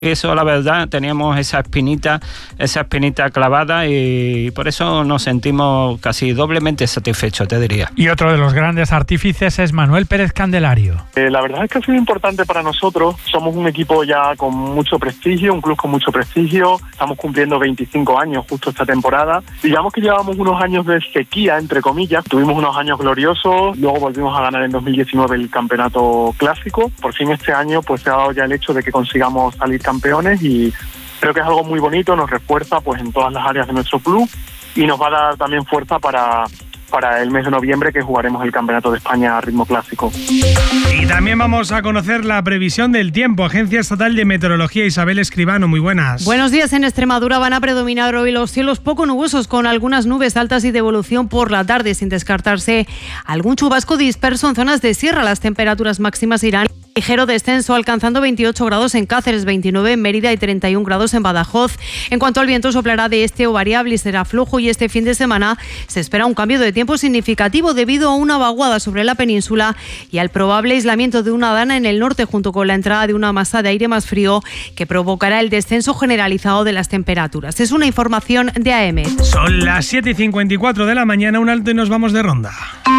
Eso, la verdad, teníamos esa espinita clavada y por eso nos sentimos casi doblemente satisfechos, te diría. Y otro de los grandes artífices es Manuel Pérez Candelario. La verdad es que ha sido importante para nosotros. Somos un equipo ya con mucho prestigio, un club con mucho prestigio. Estamos cumpliendo 25 años justo esta temporada. Digamos que llevábamos unos años de sequía, entre comillas. Tuvimos unos años gloriosos, luego volvimos a ganar en 2019 el campeonato clásico. Por fin este año pues se ha dado ya el hecho de que consigamos salir campeones y creo que es algo muy bonito, nos refuerza pues en todas las áreas de nuestro club y nos va a dar también fuerza para el mes de noviembre, que jugaremos el Campeonato de España a ritmo clásico. Y también vamos a conocer la previsión del tiempo. Agencia Estatal de Meteorología, Isabel Escribano, muy buenas. Buenos días. En Extremadura van a predominar hoy los cielos poco nubosos, con algunas nubes altas y de evolución por la tarde, sin descartarse algún chubasco disperso en zonas de sierra. Las temperaturas máximas irán ligero descenso, alcanzando 28 grados en Cáceres, 29 en Mérida y 31 grados en Badajoz. En cuanto al viento, soplará de este o variable y será flojo, y este fin de semana se espera un cambio de tiempo significativo debido a una vaguada sobre la península y al probable aislamiento de una dana en el norte, junto con la entrada de una masa de aire más frío que provocará el descenso generalizado de las temperaturas. Es una información de AEMET. Son las 7:54 de la mañana, un alto y nos vamos de ronda.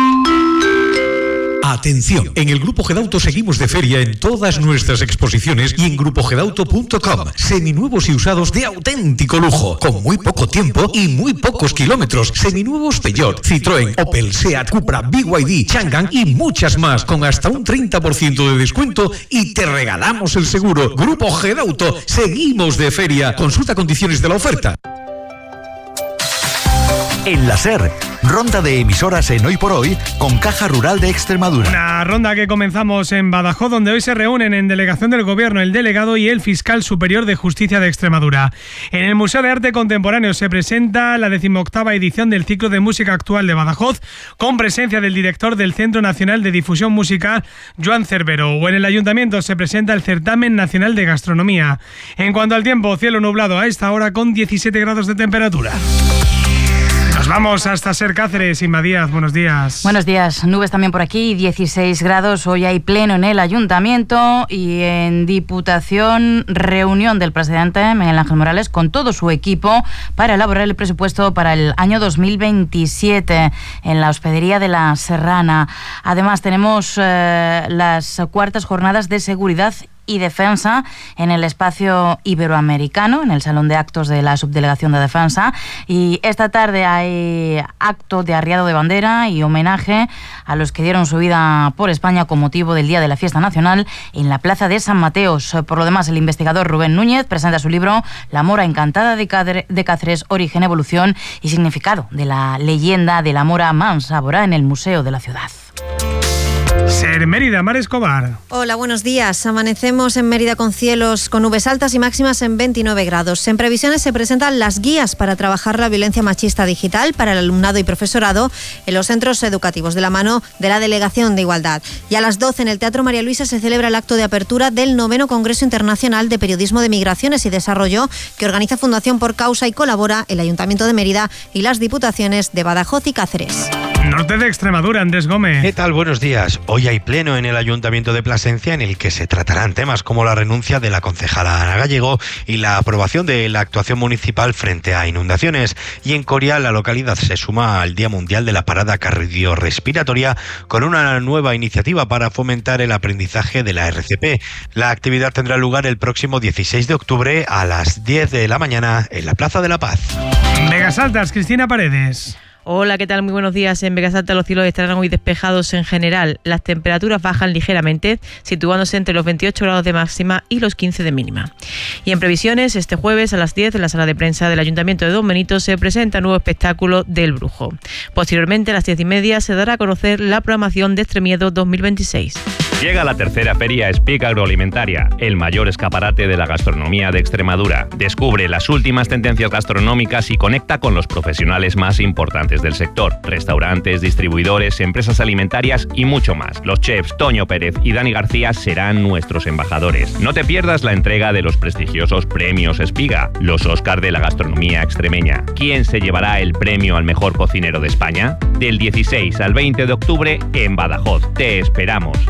Atención, en el Grupo Gedauto seguimos de feria en todas nuestras exposiciones y en grupogedauto.com. Seminuevos y usados de auténtico lujo, con muy poco tiempo y muy pocos kilómetros. Seminuevos Peugeot, Citroën, Opel, Seat, Cupra, BYD, Changan y muchas más, con hasta un 30% de descuento y te regalamos el seguro. Grupo Gedauto, seguimos de feria. Consulta condiciones de la oferta. En la SER, ronda de emisoras en Hoy por Hoy con Caja Rural de Extremadura. Una ronda que comenzamos en Badajoz, donde hoy se reúnen en delegación del Gobierno el delegado y el fiscal superior de Justicia de Extremadura. En el Museo de Arte Contemporáneo se presenta la 18ª edición del ciclo de música actual de Badajoz, con presencia del director del Centro Nacional de Difusión Musical, Joan Cervero. O en el Ayuntamiento se presenta el Certamen Nacional de Gastronomía. En cuanto al tiempo, cielo nublado a esta hora con 17 grados de temperatura. Nos vamos hasta SER Cáceres. Inma Díaz, buenos días. Buenos días. Nubes también por aquí, 16 grados. Hoy hay pleno en el Ayuntamiento y en Diputación, reunión del presidente Miguel Ángel Morales con todo su equipo para elaborar el presupuesto para el año 2027 en la Hospedería de la Serrana. Además, tenemos las cuartas jornadas de seguridad y defensa en el espacio iberoamericano, en el Salón de Actos de la Subdelegación de Defensa, y esta tarde hay acto de arriado de bandera y homenaje a los que dieron su vida por España con motivo del Día de la Fiesta Nacional en la Plaza de San Mateos. Por lo demás, el investigador Rubén Núñez presenta su libro La Mora Encantada de Cáceres, origen, evolución y significado de la leyenda de la mora Mansa-Borá en el Museo de la Ciudad. SER Mérida, Mar Escobar. Hola, buenos días. Amanecemos en Mérida con cielos con nubes altas y máximas en 29 grados. En previsiones se presentan las guías para trabajar la violencia machista digital para el alumnado y profesorado en los centros educativos, de la mano de la Delegación de Igualdad. Y a las 12 en el Teatro María Luisa se celebra el acto de apertura del 9º Congreso Internacional de Periodismo de Migraciones y Desarrollo, que organiza Fundación Por Causa y colabora el Ayuntamiento de Mérida y las Diputaciones de Badajoz y Cáceres. Norte de Extremadura, Andrés Gómez. ¿Qué tal? Buenos días. Hoy hay pleno en el Ayuntamiento de Plasencia en el que se tratarán temas como la renuncia de la concejala Ana Gallego y la aprobación de la actuación municipal frente a inundaciones. Y en Coria, la localidad se suma al Día Mundial de la Parada Cardiorrespiratoria con una nueva iniciativa para fomentar el aprendizaje de la RCP. La actividad tendrá lugar el próximo 16 de octubre a las 10 de la mañana en la Plaza de la Paz. Vegas Altas, Cristina Paredes. Hola, ¿qué tal? Muy buenos días. En Vegas Altas los cielos estarán hoy despejados en general. Las temperaturas bajan ligeramente, situándose entre los 28 grados de máxima y los 15 de mínima. Y en previsiones, este jueves a las 10 en la sala de prensa del Ayuntamiento de Don Benito se presenta un nuevo espectáculo del Brujo. Posteriormente, a las 10:30 se dará a conocer la programación de Extremiedo 2026. Llega la tercera feria Speak Agroalimentaria, el mayor escaparate de la gastronomía de Extremadura. Descubre las últimas tendencias gastronómicas y conecta con los profesionales más importantes del sector: restaurantes, distribuidores, empresas alimentarias y mucho más. Los chefs Toño Pérez y Dani García serán nuestros embajadores. No te pierdas la entrega de los prestigiosos premios Espiga, los Oscar de la gastronomía extremeña. ¿Quién se llevará el premio al mejor cocinero de España? Del 16 al 20 de octubre en Badajoz. Te esperamos. ¿Te lo vas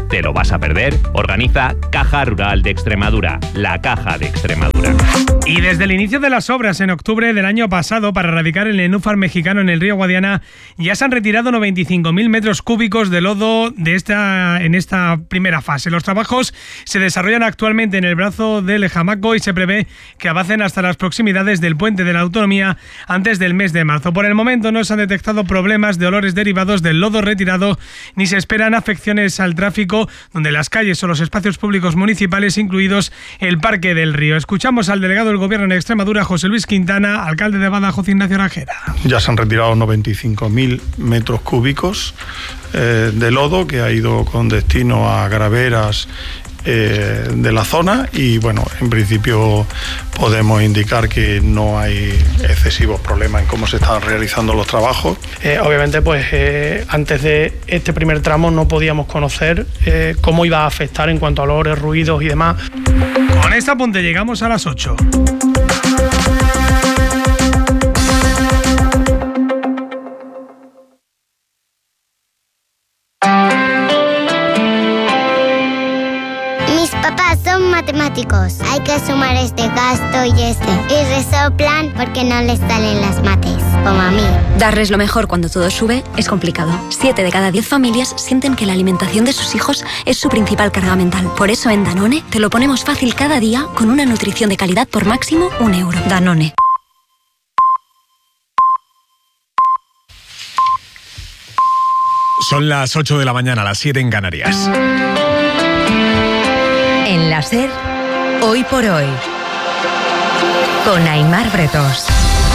vas a perder? Organiza Caja Rural de Extremadura, la Caja de Extremadura. Y desde el inicio de las obras en octubre del año pasado para erradicar el nenúfar mexicano en el río Guadiana, ya se han retirado 95.000 metros cúbicos de lodo en esta primera fase. Los trabajos se desarrollan actualmente en el brazo del Ejamaco y se prevé que avancen hasta las proximidades del Puente de la Autonomía antes del mes de marzo. Por el momento no se han detectado problemas de olores derivados del lodo retirado ni se esperan afecciones al tráfico, donde las calles o los espacios públicos municipales, incluidos el Parque del Río. Escuchamos al delegado del Gobierno en Extremadura, José Luis Quintana, alcalde de Badajoz, Ignacio Rajera. Ya se han retirado 95.000 metros cúbicos de lodo que ha ido con destino a graveras de la zona y bueno, en principio podemos indicar que no hay excesivos problemas en cómo se están realizando los trabajos. Obviamente pues antes de este primer tramo no podíamos conocer cómo iba a afectar en cuanto a olores, ruidos y demás. Con este apunte llegamos a las 8. Son matemáticos. Hay que sumar este gasto y este. Y resoplan porque no les salen las mates, como a mí. Darles lo mejor cuando todo sube es complicado. 7 de cada 10 familias sienten que la alimentación de sus hijos es su principal carga mental. Por eso en Danone te lo ponemos fácil cada día con una nutrición de calidad por máximo €1. Danone. Son las 8 de la mañana, las 7 en Canarias. En la SER, Hoy por Hoy, con Aimar Bretos.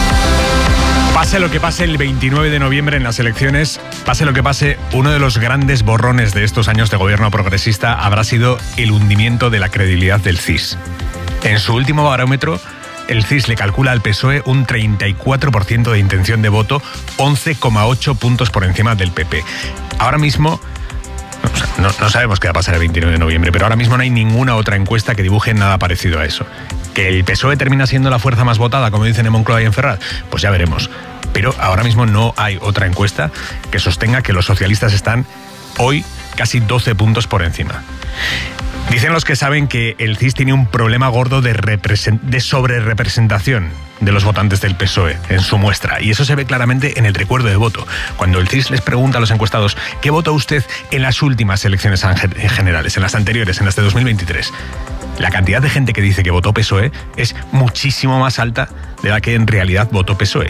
Pase lo que pase el 29 de noviembre en las elecciones, pase lo que pase, uno de los grandes borrones de estos años de gobierno progresista habrá sido el hundimiento de la credibilidad del CIS. En su último barómetro, el CIS le calcula al PSOE un 34% de intención de voto, 11,8 puntos por encima del PP. Ahora mismo no sabemos qué va a pasar el 29 de noviembre, pero ahora mismo no hay ninguna otra encuesta que dibuje nada parecido a eso. ¿Que el PSOE termina siendo la fuerza más votada, como dicen en Moncloa y en Ferraz? Pues ya veremos. Pero ahora mismo no hay otra encuesta que sostenga que los socialistas están hoy casi 12 puntos por encima. Dicen los que saben que el CIS tiene un problema gordo de sobrerepresentación de los votantes del PSOE en su muestra, y eso se ve claramente en el recuerdo de voto. Cuando el CIS les pregunta a los encuestados ¿qué votó usted en las últimas elecciones generales, en las anteriores, en las de 2023? La cantidad de gente que dice que votó PSOE es muchísimo más alta de la que en realidad votó PSOE.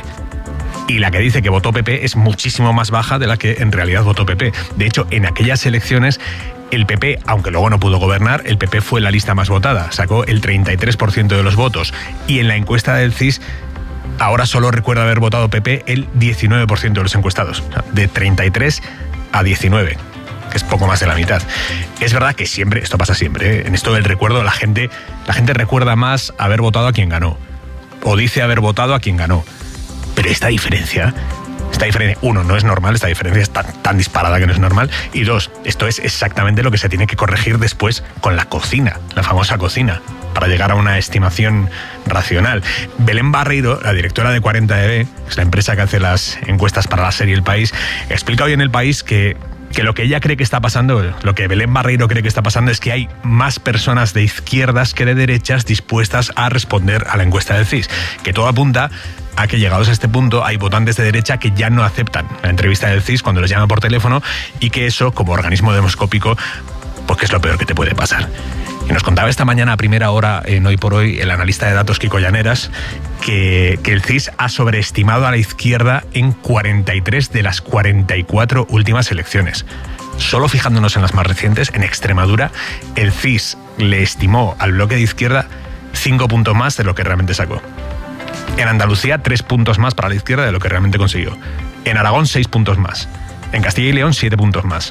Y la que dice que votó PP es muchísimo más baja de la que en realidad votó PP. De hecho, en aquellas elecciones, el PP, aunque luego no pudo gobernar, el PP fue la lista más votada, sacó el 33% de los votos. Y en la encuesta del CIS, ahora solo recuerda haber votado PP el 19% de los encuestados. O sea, de 33 a 19, que es poco más de la mitad. Es verdad que siempre, esto pasa siempre, ¿eh? En esto del recuerdo, la gente recuerda más haber votado a quien ganó. O dice haber votado a quien ganó. Pero esta diferencia, uno, no es normal, esta diferencia es tan disparada que no es normal, y dos, esto es exactamente lo que se tiene que corregir después con la cocina, la famosa cocina, para llegar a una estimación racional. Belén Barreiro, la directora de 40EB, es la empresa que hace las encuestas para la serie El País, explica hoy en El País que lo que ella cree que está pasando, lo que Belén Barreiro cree que está pasando es que hay más personas de izquierdas que de derechas dispuestas a responder a la encuesta del CIS, que todo apunta a que llegados a este punto hay votantes de derecha que ya no aceptan la entrevista del CIS cuando les llama por teléfono, y que eso, como organismo demoscópico, pues que es lo peor que te puede pasar. Y nos contaba esta mañana a primera hora en Hoy por Hoy el analista de datos Kiko Llaneras que el CIS ha sobreestimado a la izquierda en 43 de las 44 últimas elecciones. Solo fijándonos en las más recientes, en Extremadura, el CIS le estimó al bloque de izquierda 5 puntos más de lo que realmente sacó. En Andalucía, 3 puntos más para la izquierda de lo que realmente consiguió. En Aragón, 6 puntos más. En Castilla y León, 7 puntos más.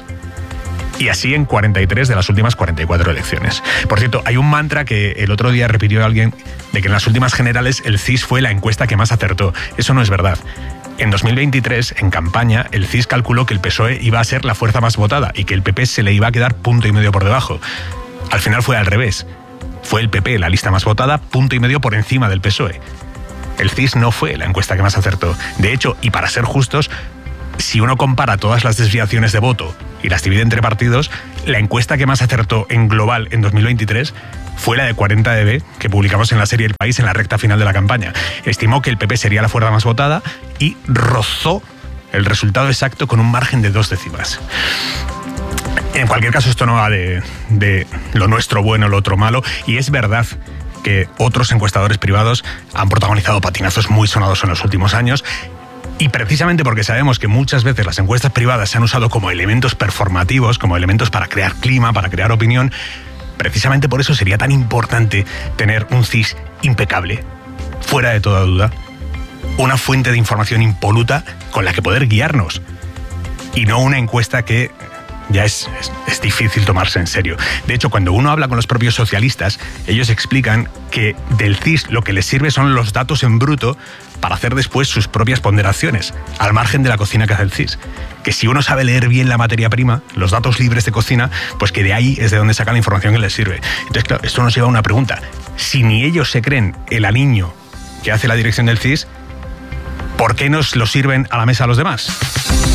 Y así en 43 de las últimas 44 elecciones. Por cierto, hay un mantra que el otro día repitió alguien de que en las últimas generales el CIS fue la encuesta que más acertó. Eso no es verdad. En 2023, en campaña, el CIS calculó que el PSOE iba a ser la fuerza más votada y que el PP se le iba a quedar 1,5 puntos por debajo. Al final fue al revés. Fue el PP la lista más votada, 1,5 puntos por encima del PSOE. El CIS no fue la encuesta que más acertó. De hecho, y para ser justos, si uno compara todas las desviaciones de voto y las divide entre partidos, la encuesta que más acertó en global en 2023 fue la de 40dB, que publicamos en la serie El País en la recta final de la campaña. Estimó que el PP sería la fuerza más votada y rozó el resultado exacto con un margen de 2 décimas. En cualquier caso, esto no va de lo nuestro bueno, lo otro malo, y es verdad que otros encuestadores privados han protagonizado patinazos muy sonados en los últimos años. Y precisamente porque sabemos que muchas veces las encuestas privadas se han usado como elementos performativos, como elementos para crear clima, para crear opinión, precisamente por eso sería tan importante tener un CIS impecable, fuera de toda duda, una fuente de información impoluta con la que poder guiarnos, y no una encuesta que ya es difícil tomarse en serio. De hecho, cuando uno habla con los propios socialistas, ellos explican que del CIS lo que les sirve son los datos en bruto para hacer después sus propias ponderaciones, al margen de la cocina que hace el CIS. Que si uno sabe leer bien la materia prima, los datos libres de cocina, pues que de ahí es de donde saca la información que les sirve. Entonces, claro, esto nos lleva a una pregunta. Si ni ellos se creen el aliño que hace la dirección del CIS, ¿por qué nos lo sirven a la mesa a los demás?